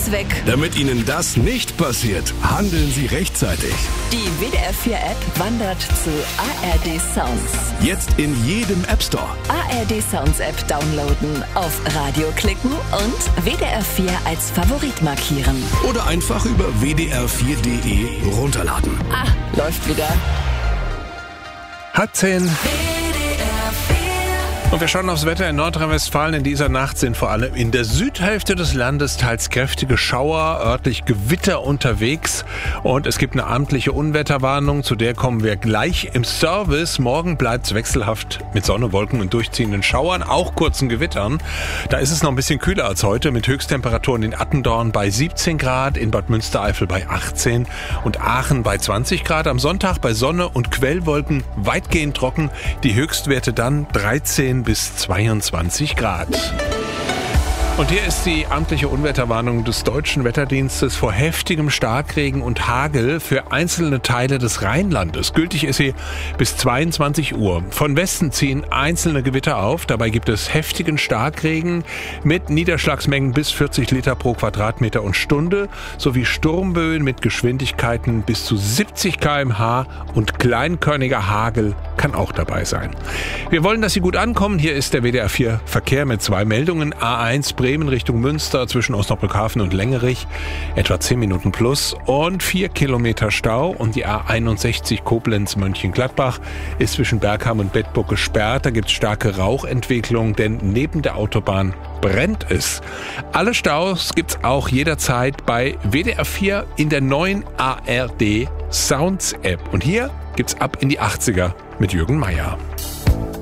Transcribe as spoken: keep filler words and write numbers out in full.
alles weg. Damit Ihnen das nicht passiert, handeln Sie rechtzeitig. Die W D R vier App wandert zu A R D Sounds. Jetzt in jedem App Store. A R D Sounds App downloaden, auf Radio klicken und W D R vier als Favorit markieren. Oder einfach über w d r vier punkt d e runterladen. Ah, läuft wieder. Hat zehn. Und wir schauen aufs Wetter in Nordrhein-Westfalen. In dieser Nacht sind vor allem in der Südhälfte des Landes teils kräftige Schauer, örtlich Gewitter unterwegs. Und es gibt eine amtliche Unwetterwarnung, zu der kommen wir gleich im Service. Morgen bleibt es wechselhaft mit Sonne, Wolken und durchziehenden Schauern, auch kurzen Gewittern. Da ist es noch ein bisschen kühler als heute, mit Höchsttemperaturen in Attendorn bei siebzehn Grad, in Bad Münstereifel bei achtzehn und Aachen bei zwanzig Grad. Am Sonntag bei Sonne und Quellwolken weitgehend trocken, die Höchstwerte dann dreizehn bis zweiundzwanzig Grad. Und hier ist die amtliche Unwetterwarnung des Deutschen Wetterdienstes vor heftigem Starkregen und Hagel für einzelne Teile des Rheinlandes. Gültig ist sie bis zweiundzwanzig Uhr. Von Westen ziehen einzelne Gewitter auf. Dabei gibt es heftigen Starkregen mit Niederschlagsmengen bis vierzig Liter pro Quadratmeter und Stunde sowie Sturmböen mit Geschwindigkeiten bis zu siebzig Kilometer pro Stunde und kleinkörniger Hagel kann auch dabei sein. Wir wollen, dass Sie gut ankommen. Hier ist der W D R vier Verkehr mit zwei Meldungen. A eins Bremen Richtung Münster zwischen Osnabrückhafen und Längerich, etwa zehn Minuten plus und vier Kilometer Stau. Und die A einundsechzig Koblenz-Mönchengladbach ist zwischen Bergheim und Bedburg gesperrt. Da gibt es starke Rauchentwicklung, denn neben der Autobahn brennt es. Alle Staus gibt's auch jederzeit bei W D R vier in der neuen A R D Sounds App. Und hier gibt's ab in die achtziger mit Jürgen Meier.